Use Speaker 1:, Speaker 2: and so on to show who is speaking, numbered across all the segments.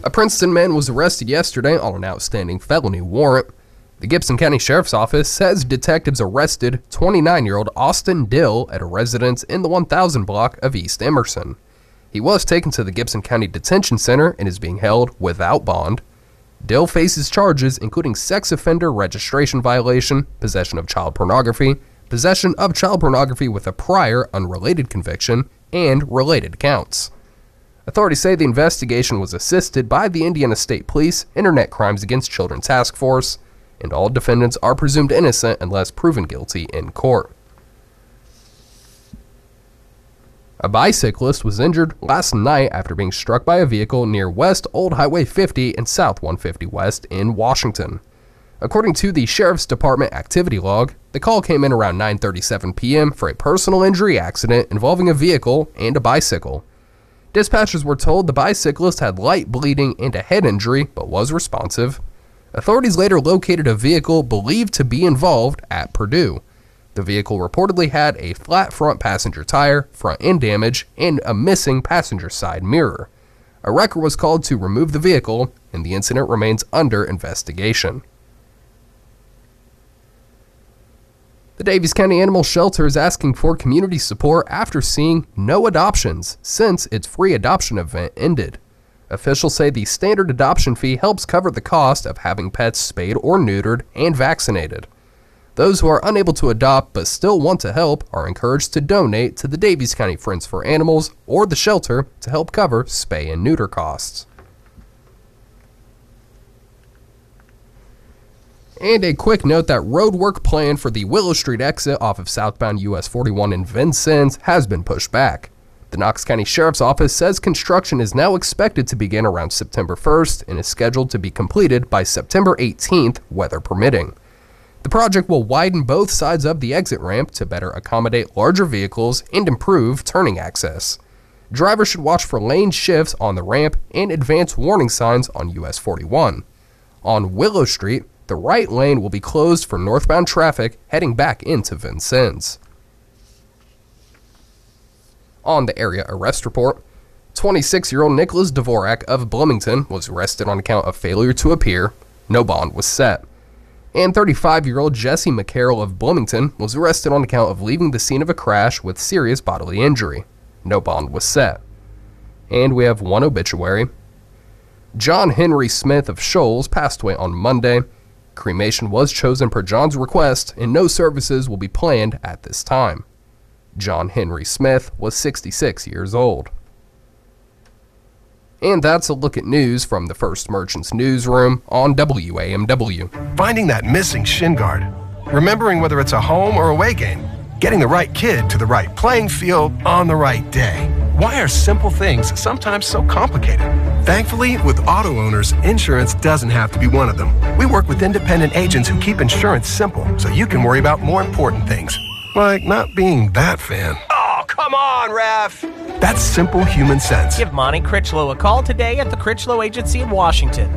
Speaker 1: A Princeton man was arrested yesterday on an outstanding felony warrant. The Gibson County Sheriff's Office says detectives arrested 29-year-old Austin Dill at a residence in the 1000 block of East Emerson. He was taken to the Gibson County Detention Center and is being held without bond. Dill faces charges including sex offender registration violation, possession of child pornography with a prior unrelated conviction, and related counts. Authorities say the investigation was assisted by the Indiana State Police Internet Crimes Against Children Task Force, and all defendants are presumed innocent unless proven guilty in court. A bicyclist was injured last night after being struck by a vehicle near West Old Highway 50 and South 150 West in Washington. According to the Sheriff's Department activity log, the call came in around 9:37 p.m. for a personal injury accident involving a vehicle and a bicycle. Dispatchers were told the bicyclist had light bleeding and a head injury, but was responsive. Authorities later located a vehicle believed to be involved at Purdue. The vehicle reportedly had a flat front passenger tire, front end damage, and a missing passenger side mirror. A wrecker was called to remove the vehicle, and the incident remains under investigation. The Daviess County Animal Shelter is asking for community support after seeing no adoptions since its free adoption event ended. Officials say the standard adoption fee helps cover the cost of having pets spayed or neutered and vaccinated. Those who are unable to adopt but still want to help are encouraged to donate to the Daviess County Friends for Animals or the shelter to help cover spay and neuter costs. And a quick note that road work planned for the Willow Street exit off of southbound US 41 in Vincennes has been pushed back. The Knox County Sheriff's Office says construction is now expected to begin around September 1st and is scheduled to be completed by September 18th, weather permitting. The project will widen both sides of the exit ramp to better accommodate larger vehicles and improve turning access. Drivers should watch for lane shifts on the ramp and advance warning signs on US 41. On Willow Street, the right lane will be closed for northbound traffic heading back into Vincennes. On the area arrest report, 26-year-old Nicholas Dvorak of Bloomington was arrested on account of failure to appear. No bond was set. And 35-year-old Jesse McCarroll of Bloomington was arrested on account of leaving the scene of a crash with serious bodily injury. No bond was set. And we have one obituary. John Henry Smith of Shoals passed away on Monday. Cremation was chosen per John's request, and no services will be planned at this time. John Henry Smith was 66 years old. And that's a look at news from the First Merchants newsroom on WAMW.
Speaker 2: Finding that missing shin guard, remembering whether it's a home or away game, getting the right kid to the right playing field on the right day. Why are simple things sometimes so complicated? Thankfully, with auto owners, insurance doesn't have to be one of them. We work with independent agents who keep insurance simple so you can worry about more important things, like not being that fan. Oh, come on, ref! That's simple human sense.
Speaker 3: Give Monty Critchlow a call today at the Critchlow Agency in Washington,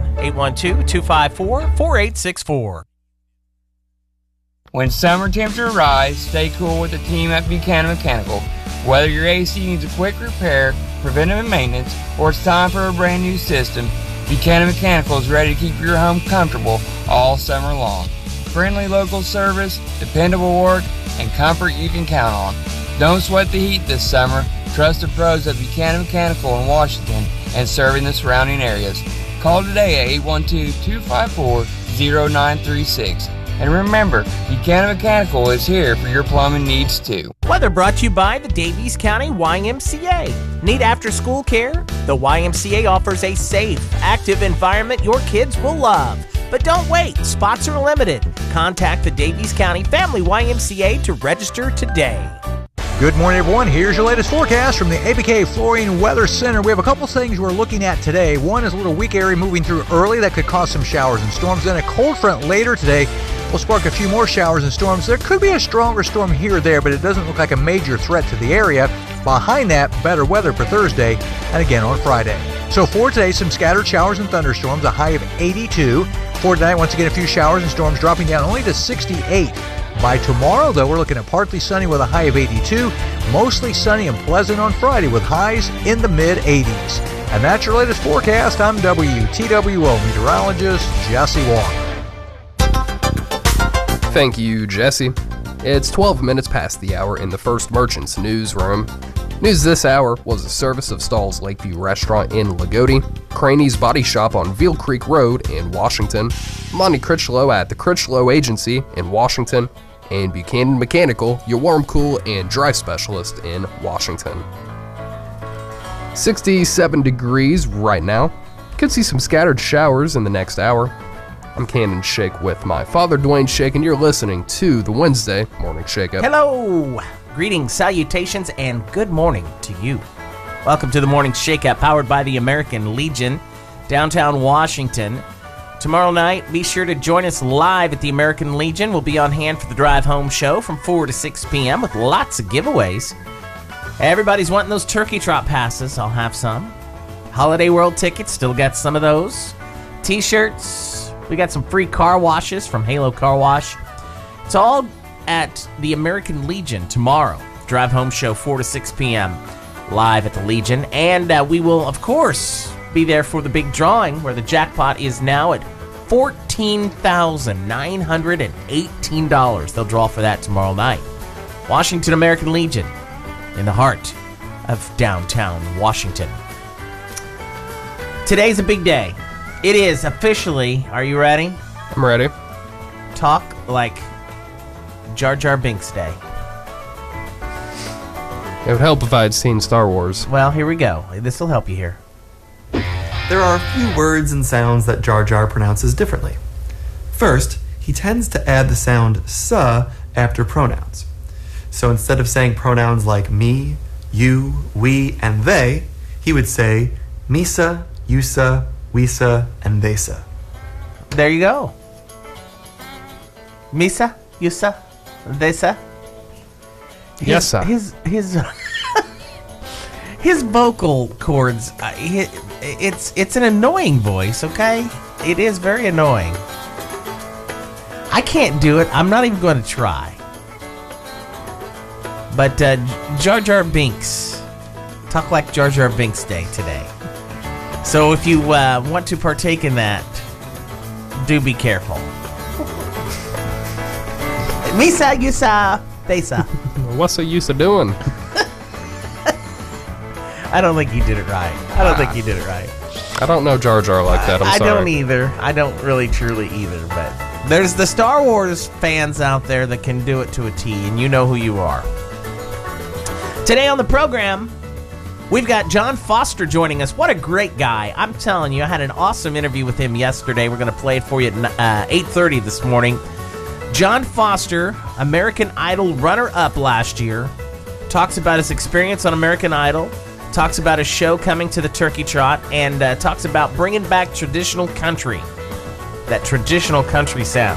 Speaker 3: 812-254-4864.
Speaker 4: When summer temperatures rise, stay cool with the team at Buchanan Mechanical. Whether your AC needs a quick repair, preventive maintenance, or it's time for a brand new system, Buchanan Mechanical is ready to keep your home comfortable all summer long. Friendly local service, dependable work, and comfort you can count on. Don't sweat the heat this summer. Trust the pros at Buchanan Mechanical in Washington and serving the surrounding areas. Call today at 812-254-0936. And remember, Buchanan Mechanical is here for your plumbing needs too.
Speaker 3: Weather brought to you by the Daviess County YMCA. Need after-school care? The YMCA offers a safe, active environment your kids will love. But don't wait, spots are limited. Contact the Daviess County Family YMCA to register today.
Speaker 5: Good morning, everyone. Here's your latest forecast from the ABK Flooring Weather Center. We have a couple things we're looking at today. One is a little weak area moving through early that could cause some showers and storms. Then a cold front later today will spark a few more showers and storms. There could be a stronger storm here or there, but it doesn't look like a major threat to the area. Behind that, better weather for Thursday and again on Friday. So for today, some scattered showers and thunderstorms, a high of 82. For tonight, once again, a few showers and storms dropping down only to 68. By tomorrow, though, we're looking at partly sunny with a high of 82, mostly sunny and pleasant on Friday with highs in the mid-80s. And that's your latest forecast. I'm WTWO meteorologist Jesse Walker.
Speaker 1: Thank you, Jesse. It's 12 minutes past the hour in the First Merchants newsroom. News this hour was a service of Stahl's Lakeview Restaurant in Lagodi, Craney's Body Shop on Veal Creek Road in Washington, Monty Critchlow at the Critchlow Agency in Washington, and Buchanan Mechanical, your warm, cool, and dry specialist in Washington. 67 degrees right now. Could see some scattered showers in the next hour. I'm Cannon Shake with my father, Dwayne Shake, and you're listening to the Wednesday Morning Shake-Up.
Speaker 3: Hello! Greetings, salutations, and good morning to you. Welcome to the Morning Shake-Up, powered by the American Legion, downtown Washington. Tomorrow night, be sure to join us live at the American Legion. We'll be on hand for the Drive Home show from 4 to 6 p.m. with lots of giveaways. Everybody's wanting those turkey trot passes. I'll have some. Holiday World tickets, still got some of those. T-shirts. We got some free car washes from Halo Car Wash. It's all at the American Legion tomorrow. Drive Home show 4 to 6 p.m. live at the Legion. And we will, of course, be there for the big drawing where the jackpot is now at $14,918. They'll draw for that tomorrow night. Washington American Legion in the heart of downtown Washington. Today's a big day. It is officially, are you ready?
Speaker 1: I'm ready.
Speaker 3: Talk like Jar Jar Binks Day.
Speaker 1: It would help if I had seen Star Wars.
Speaker 3: Well, here we go. This will help you here.
Speaker 6: There are a few words and sounds that Jar Jar pronounces differently. First, he tends to add the sound "sa" after pronouns. So instead of saying pronouns like me, you, we, and they, he would say misa, yusa, wisa, and theysa.
Speaker 3: There you go. Misa, yusa, theysa.
Speaker 1: Yes, sir.
Speaker 3: His his vocal cords. It's an annoying voice. Okay, it is very annoying. I can't do it. I'm not even going to try. But Jar Jar Binks, talk like Jar Jar Binks Day today. So if you want to partake in that, do be careful. Misa, yusa, theysa.
Speaker 1: What's the use of doing?
Speaker 3: I don't think you did it right.
Speaker 1: I don't know Jar Jar like that. I'm sorry.
Speaker 3: I don't either. I don't really truly either. But there's the Star Wars fans out there that can do it to a T, and you know who you are. Today on the program, we've got John Foster joining us. What a great guy. I'm telling you, I had an awesome interview with him yesterday. We're going to play it for you at 8:30 this morning. John Foster, American Idol runner-up last year, talks about his experience on American Idol, talks about his show coming to the Turkey Trot, and talks about bringing back traditional country, that traditional country sound.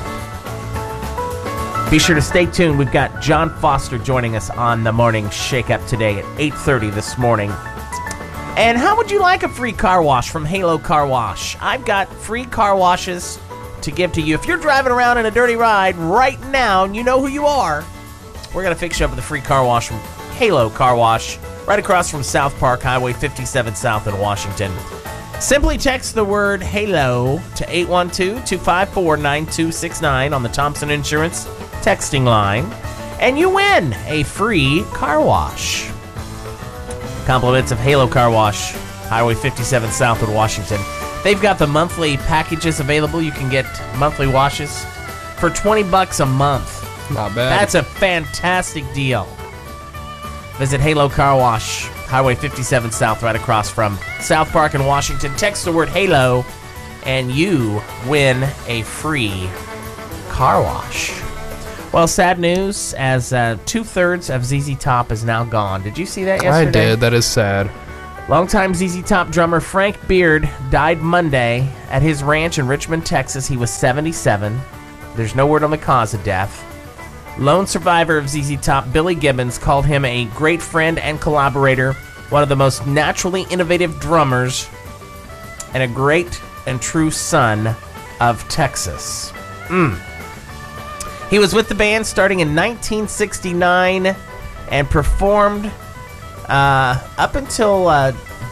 Speaker 3: Be sure to stay tuned. We've got John Foster joining us on the Morning Shake-Up today at 8:30 this morning. And how would you like a free car wash from Halo Car Wash? I've got free car washes to give to you. If you're driving around in a dirty ride right now and you know who you are, we're going to fix you up with a free car wash from Halo Car Wash right across from South Park, Highway 57 South in Washington. Simply text the word HALO to 812-254-9269 on the Thompson Insurance texting line, and you win a free car wash. Compliments of Halo Car Wash, Highway 57 South in Washington. They've got the monthly packages available. You can get monthly washes for $20 a month.
Speaker 1: Not bad.
Speaker 3: That's a fantastic deal. Visit Halo Car Wash, Highway 57 South, right across from South Park in Washington. Text the word HALO, and you win a free car wash. Well, sad news, as 2/3 of ZZ Top is now gone. Did you see that yesterday?
Speaker 1: I did. That is sad.
Speaker 3: Longtime ZZ Top drummer Frank Beard died Monday at his ranch in Richmond, Texas. He was 77. There's no word on the cause of death. Lone survivor of ZZ Top, Billy Gibbons, called him a great friend and collaborator, one of the most naturally innovative drummers, and a great and true son of Texas. He was with the band starting in 1969 and performed up until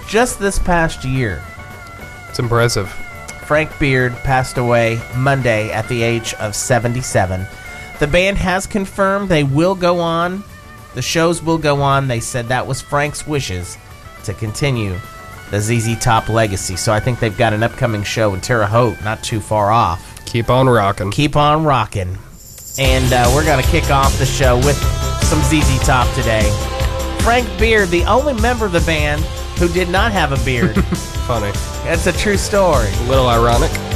Speaker 3: just this past year.
Speaker 1: It's impressive.
Speaker 3: Frank Beard passed away Monday at the age of 77. The band has confirmed they will go on. The shows will go on. They said that was Frank's wishes to continue the ZZ Top legacy. So I think they've got an upcoming show in Terre Haute, not too far off.
Speaker 1: Keep on rocking.
Speaker 3: Keep on rocking. And we're going to kick off the show with some ZZ Top today. Frank Beard, the only member of the band who did not have a beard.
Speaker 1: Funny.
Speaker 3: That's a true story.
Speaker 1: A little ironic.